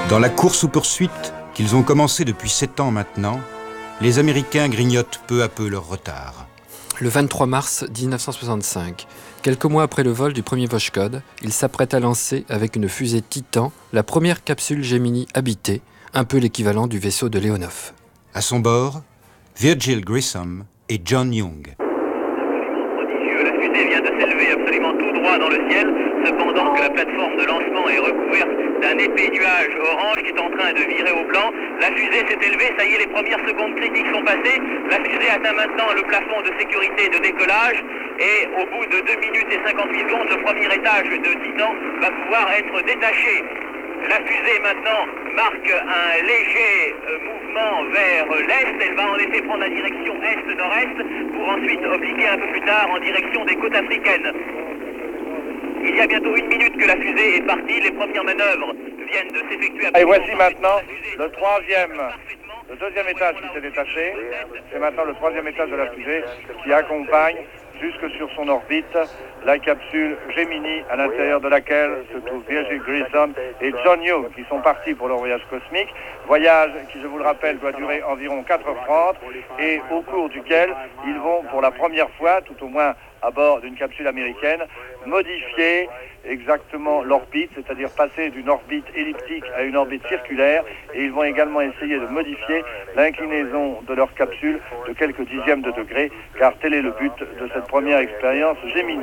Dans la course aux poursuites qu'ils ont commencé depuis 7 ans maintenant, les Américains grignotent peu à peu leur retard. Le 23 mars 1965, quelques mois après le vol du premier Voskhod, ils s'apprêtent à lancer avec une fusée Titan la première capsule Gemini habitée, un peu l'équivalent du vaisseau de Leonov. À son bord, Virgil Grissom et John Young. Prodigieux, la fusée vient de s'élever absolument tout droit dans le ciel, cependant que la plateforme de lancement est recouverte d'un épais nuage orange qui est en train de virer au blanc. La fusée s'est élevée, ça y est, les premières secondes critiques sont passées. La fusée atteint maintenant le plafond de sécurité de décollage et au bout de 2 minutes et 58 secondes, le premier étage de Titan va pouvoir être détaché. La fusée maintenant marque un léger mouvement vers l'est. Elle va en effet prendre la direction est-nord-est pour ensuite obliquer un peu plus tard en direction des côtes africaines. Il y a bientôt 1 minute que la fusée est partie. Les premières manœuvres viennent de s'effectuer. Et voici maintenant le deuxième étage qui s'est détaché. C'est maintenant le troisième étage de la fusée qui accompagne jusque sur son orbite la capsule Gemini, à l'intérieur de laquelle se trouvent Virgil Grissom et John Young, qui sont partis pour leur voyage cosmique. Voyage qui, je vous le rappelle, doit durer environ 4h30 et au cours duquel ils vont pour la première fois, tout au moins à bord d'une capsule américaine, modifier exactement l'orbite, c'est-à-dire passer d'une orbite elliptique à une orbite circulaire, et ils vont également essayer de modifier l'inclinaison de leur capsule de quelques dixièmes de degré, car tel est le but de cette première expérience Gemini.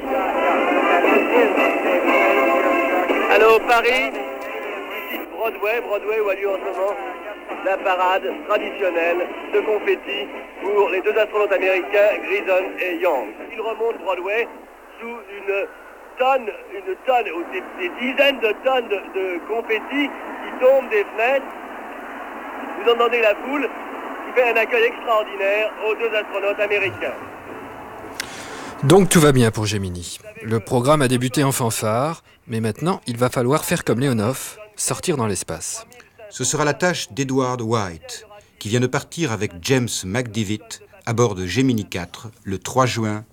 Allô, Paris, ici Broadway où a lieu en ce moment la parade traditionnelle de confettis pour les 2 astronautes américains, Grissom et Young. Ils remontent Broadway sous une tonne ou des dizaines de tonnes de confettis qui tombent des fenêtres. Vous entendez la foule qui fait un accueil extraordinaire aux 2 astronautes américains. Donc tout va bien pour Gemini. Le programme a débuté en fanfare, mais maintenant il va falloir faire comme Leonov, sortir dans l'espace. Ce sera la tâche d'Edward White, qui vient de partir avec James McDivitt à bord de Gemini 4 le 3 juin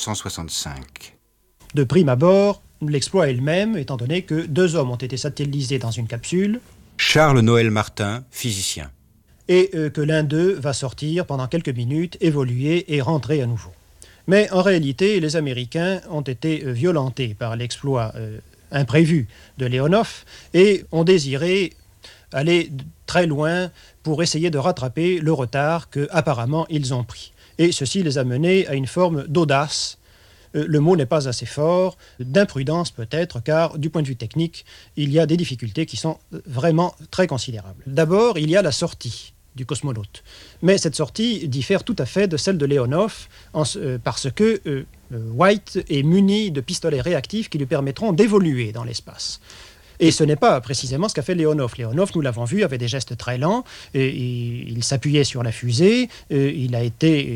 1965. De prime abord, l'exploit est le même, étant donné que 2 hommes ont été satellisés dans une capsule. Charles-Noël Martin, physicien. Et que l'un d'eux va sortir pendant quelques minutes, évoluer et rentrer à nouveau. Mais en réalité, les Américains ont été violentés par l'exploit imprévu de Leonov et ont désiré aller très loin pour essayer de rattraper le retard qu'apparemment ils ont pris. Et ceci les a menés à une forme d'audace. Le mot n'est pas assez fort, d'imprudence peut-être, car du point de vue technique, il y a des difficultés qui sont vraiment très considérables. D'abord, il y a la sortie du cosmonaute. Mais cette sortie diffère tout à fait de celle de Leonov parce que White est muni de pistolets réactifs qui lui permettront d'évoluer dans l'espace. Et ce n'est pas précisément ce qu'a fait Leonov. Leonov, nous l'avons vu, avait des gestes très lents. Et il s'appuyait sur la fusée. Il a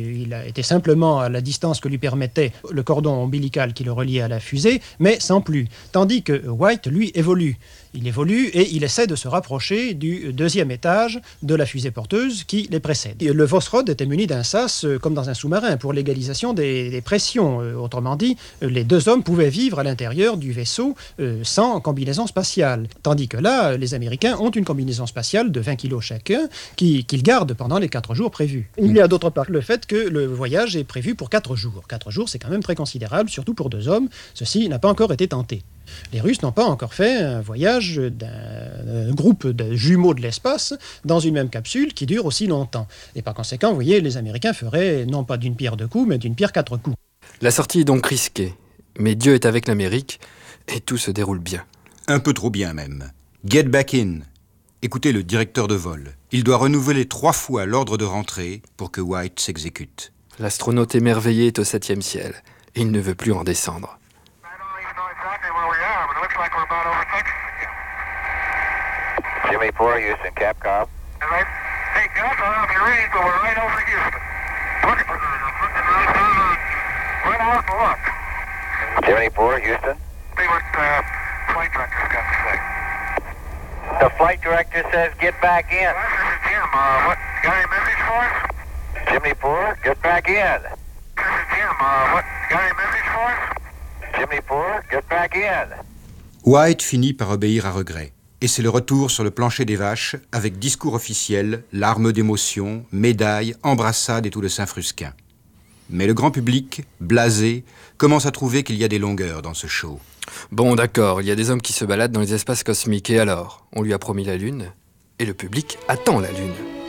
été simplement à la distance que lui permettait le cordon ombilical qui le reliait à la fusée, mais sans plus. Tandis que White, lui, évolue. Il évolue et il essaie de se rapprocher du 2e étage de la fusée porteuse qui les précède. Le Voskhod était muni d'un sas comme dans un sous-marin pour l'égalisation des pressions. Autrement dit, les 2 hommes pouvaient vivre à l'intérieur du vaisseau sans combinaison spatiale. Tandis que là, les Américains ont une combinaison spatiale de 20 kg chacun qu'ils gardent pendant les 4 jours prévus. Il y a d'autre part le fait que le voyage est prévu pour 4 jours. 4 jours, c'est quand même très considérable, surtout pour 2 hommes. Ceci n'a pas encore été tenté. Les Russes n'ont pas encore fait un voyage d'un groupe de jumeaux de l'espace dans une même capsule qui dure aussi longtemps. Et par conséquent, vous voyez, les Américains feraient non pas d'une pierre 2 coups, mais d'une pierre 4 coups. La sortie est donc risquée, mais Dieu est avec l'Amérique et tout se déroule bien. Un peu trop bien même. Get back in. Écoutez le directeur de vol. Il doit renouveler 3 fois l'ordre de rentrée pour que White s'exécute. L'astronaute émerveillé est au 7e ciel et il ne veut plus en descendre. Jimmy 4, Houston, Capcom. Hey, Gus, I'll be ready, but we're right over Houston. Right out and look. Jimmy 4, Houston. See what flight director's got to say. The flight director says get back in. This is Jim. What, got any message for us? Jimmy 4, get back in. This is Jim. What, got any message for us? Jimmy 4, get back in. White finit par obéir à regret. et c'est le retour sur le plancher des vaches avec discours officiel, larmes d'émotion, médailles, embrassades et tout le Saint-Frusquin. Mais le grand public, blasé, commence à trouver qu'il y a des longueurs dans ce show. Bon, d'accord, il y a des hommes qui se baladent dans les espaces cosmiques, et alors? On lui a promis la Lune, et le public attend la Lune.